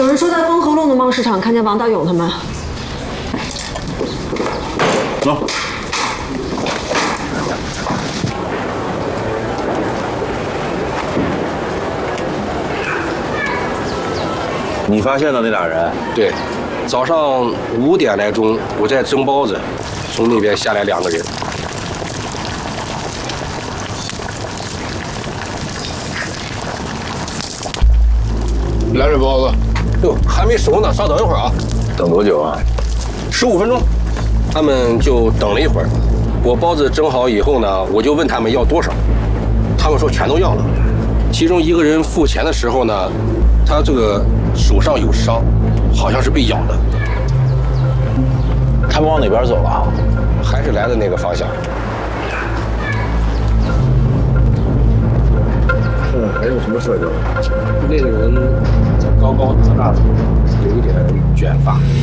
有人说在丰和路农贸市场看见王大勇他们。 走。你发现的那俩人？ 对，早上5点来钟，我在蒸包子，从那边下来2个人。来这包子。哟，还没熟呢，稍等一会儿啊。 等多久啊 ？15分钟。他们就等了一会儿。我包子蒸好以后呢，我就问他们要多少，他们说全都要了。其中一个人付钱的时候呢，他这个手上有伤，好像是被咬的。 他们往哪边走了？ 还是来的那个方向。 还有什么特征？ 那个人高高大大的，有一点卷发。